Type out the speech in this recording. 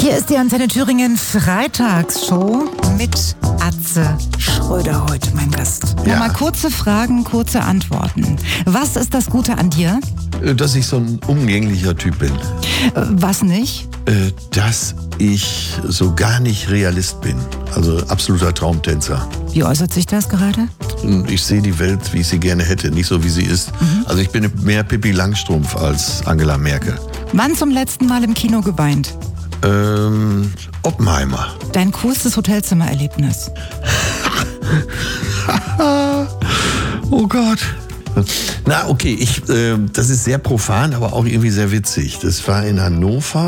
Hier ist die Antenne Thüringen Freitagsshow mit Atze Schröder heute mein Gast. Ja. Nochmal kurze Fragen, kurze Antworten. Was ist das Gute an dir? Dass ich so ein umgänglicher Typ bin. Was nicht? Dass ich so gar nicht Realist bin. Also absoluter Traumtänzer. Wie äußert sich das gerade? Ich sehe die Welt, wie ich sie gerne hätte, nicht so, wie sie ist. Also ich bin mehr Pippi Langstrumpf als Angela Merkel. Wann zum letzten Mal im Kino geweint? Oppenheimer. Dein coolstes Hotelzimmererlebnis? Oh Gott. Na, okay, das ist sehr profan, aber auch irgendwie sehr witzig. Das war in Hannover.